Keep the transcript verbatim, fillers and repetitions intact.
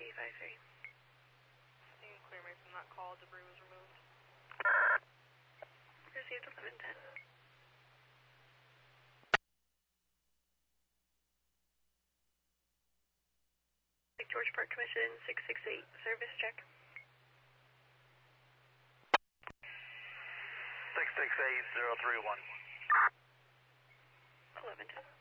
five three. Clear me from that call. Debris was removed. Received eleven ten. Lake George Park Commission six six eight. Service check. six six eight zero three one. eleven ten.